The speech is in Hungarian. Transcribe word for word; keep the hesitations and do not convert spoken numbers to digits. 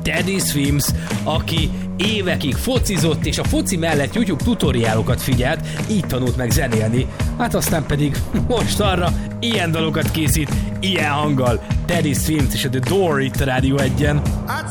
Teddy Swims, aki évekig focizott, és a foci mellett YouTube tutoriálokat figyelt, így tanult meg zenélni. Hát aztán pedig most arra ilyen dalokat készít, ilyen hanggal. Teddy Swims és a The Door itt a Rádió egyen.